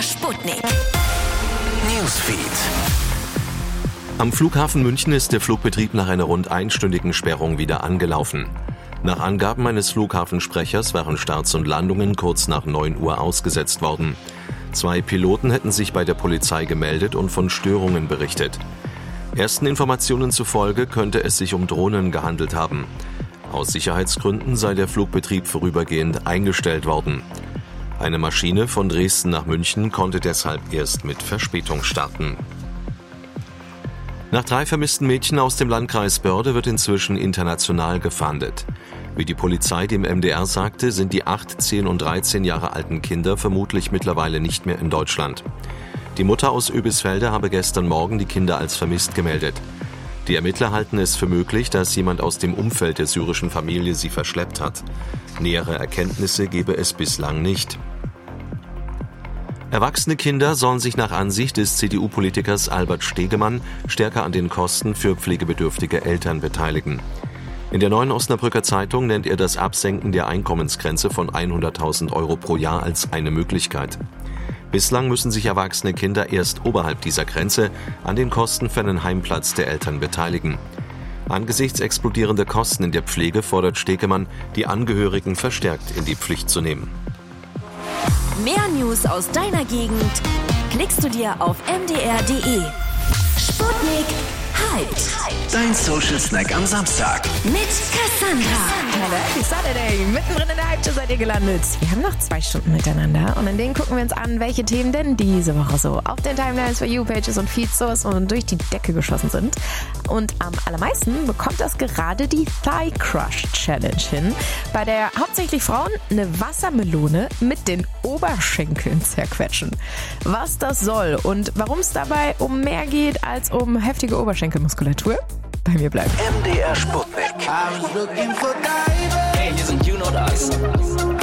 Sputnik Newsfeed. Am Flughafen München ist der Flugbetrieb nach einer rund einstündigen Sperrung wieder angelaufen. Nach Angaben eines Flughafensprechers waren Starts und Landungen kurz nach 9 Uhr ausgesetzt worden. 2 Piloten hätten sich bei der Polizei gemeldet und von Störungen berichtet. Ersten Informationen zufolge könnte es sich um Drohnen gehandelt haben. Aus Sicherheitsgründen sei der Flugbetrieb vorübergehend eingestellt worden. Eine Maschine von Dresden nach München konnte deshalb erst mit Verspätung starten. Nach 3 vermissten Mädchen aus dem Landkreis Börde wird inzwischen international gefahndet. Wie die Polizei dem MDR sagte, sind die 8, 10 und 13 Jahre alten Kinder vermutlich mittlerweile nicht mehr in Deutschland. Die Mutter aus Oebisfelde habe gestern Morgen die Kinder als vermisst gemeldet. Die Ermittler halten es für möglich, dass jemand aus dem Umfeld der syrischen Familie sie verschleppt hat. Nähere Erkenntnisse gebe es bislang nicht. Erwachsene Kinder sollen sich nach Ansicht des CDU-Politikers Albert Stegemann stärker an den Kosten für pflegebedürftige Eltern beteiligen. In der Neuen Osnabrücker Zeitung nennt er das Absenken der Einkommensgrenze von 100.000 Euro pro Jahr als eine Möglichkeit. Bislang müssen sich erwachsene Kinder erst oberhalb dieser Grenze an den Kosten für einen Heimplatz der Eltern beteiligen. Angesichts explodierender Kosten in der Pflege fordert Stegemann, die Angehörigen verstärkt in die Pflicht zu nehmen. Mehr News aus deiner Gegend klickst du dir auf mdr.de. Sputnik Hyped. Dein Social Snack am Samstag. Mit Cassandra. Hallo, Happy Saturday. Mittendrin in der Hype seid ihr gelandet. Wir haben noch 2 Stunden miteinander und in denen gucken wir uns an, welche Themen denn diese Woche so auf den Timelines, For You-Pages und Feedstores und durch die Decke geschossen sind. Und am allermeisten bekommt das gerade die Thigh Crush Challenge hin, bei der hauptsächlich Frauen eine Wassermelone mit den Oberschenkeln zerquetschen. Was das soll und warum es dabei um mehr geht als um heftige Oberschenkelmuskulatur, bei mir bleibt. MDR Sputnik. Hey, hier sind You Not Us.